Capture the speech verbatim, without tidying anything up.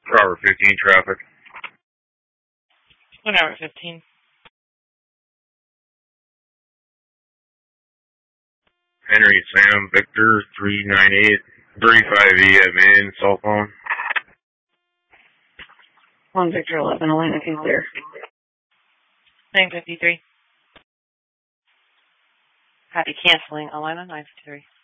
Robert fifteen traffic. One Robert fifteen. Henry Sam Victor three nine eight thirty-five E at main cell phone. One Victor eleven, Elena can clear. nine fifty-three. Happy canceling, Elena nine fifty-three.